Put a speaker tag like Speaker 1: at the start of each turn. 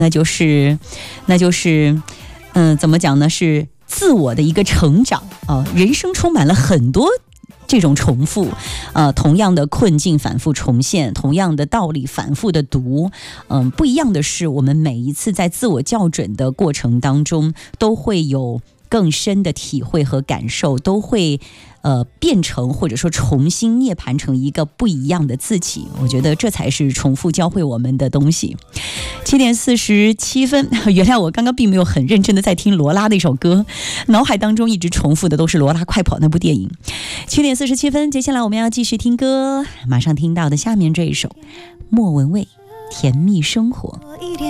Speaker 1: 那就是怎么讲呢？是自我的一个成长啊。人生充满了很多这种重复，同样的困境反复重现，同样的道理反复的读，不一样的是，我们每一次在自我校准的过程当中，都会有更深的体会和感受，都会变成或者说重新涅槃成一个不一样的自己。我觉得这才是重复教会我们的东西。7:47，原来我刚刚并没有很认真的在听罗拉的一首歌，脑海当中一直重复的都是罗拉快跑那部电影。7:47，接下来我们要继续听歌，马上听到的下面这一首莫文蔚《甜蜜生活》。